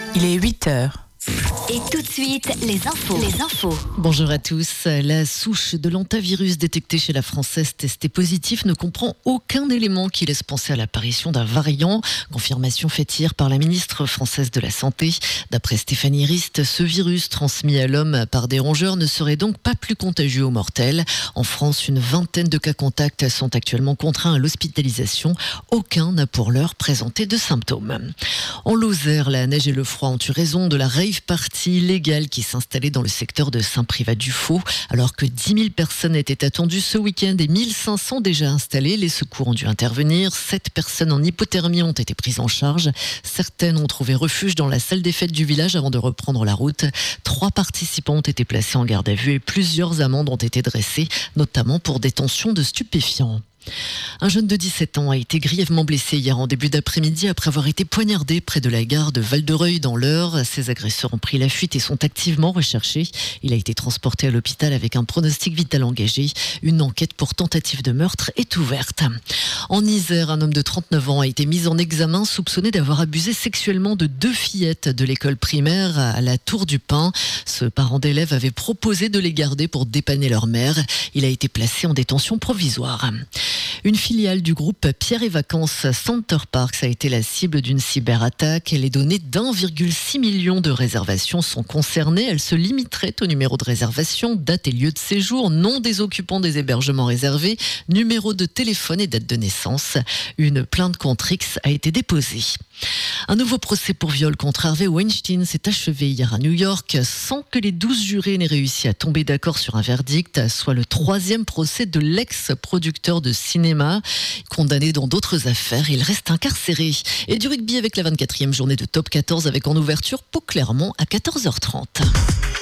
Il est 8h. Et tout de suite, les infos. Bonjour à tous. La souche de l'hantavirus détectée chez la Française testée positive ne comprend aucun élément qui laisse penser à l'apparition d'un variant. Confirmation faite hier par la ministre française de la Santé. D'après Stéphanie Rist, ce virus transmis à l'homme par des rongeurs ne serait donc pas plus contagieux aux mortels. En France, une vingtaine de cas contacts sont actuellement contraints à l'hospitalisation. Aucun n'a pour l'heure présenté de symptômes. En Lozère, la neige et le froid ont eu raison de la rave party illégale qui s'installait dans le secteur de Saint-Privat-du-Faux. Alors que 10 000 personnes étaient attendues ce week-end et 1 500 déjà installées, les secours ont dû intervenir. 7 personnes en hypothermie ont été prises en charge. Certaines ont trouvé refuge dans la salle des fêtes du village avant de reprendre la route. 3 participants ont été placés en garde à vue et plusieurs amendes ont été dressées, notamment pour détention de stupéfiants. Un jeune de 17 ans a été grièvement blessé hier en début d'après-midi après avoir été poignardé près de la gare de Val-de-Reuil dans l'Eure. Ses agresseurs ont pris la fuite et sont activement recherchés. Il a été transporté à l'hôpital avec un pronostic vital engagé. Une enquête pour tentative de meurtre est ouverte. En Isère, un homme de 39 ans a été mis en examen soupçonné d'avoir abusé sexuellement de 2 fillettes de l'école primaire à la Tour du Pin. Ce parent d'élève avait proposé de les garder pour dépanner leur mère. Il a été placé en détention provisoire. Une filiale du groupe Pierre et Vacances Center Parks a été la cible d'une cyberattaque. Les données d'1,6 million de réservations sont concernées. Elles se limiteraient au numéro de réservation, date et lieu de séjour, nom des occupants des hébergements réservés, numéro de téléphone et date de naissance. Une plainte contre X a été déposée. Un nouveau procès pour viol contre Harvey Weinstein s'est achevé hier à New York sans que les 12 jurés n'aient réussi à tomber d'accord sur un verdict, soit le 3e procès de l'ex-producteur de cinéma. Condamné dans d'autres affaires, il reste incarcéré. Et du rugby avec la 24e journée de Top 14 avec en ouverture Pau Clermont à 14h30.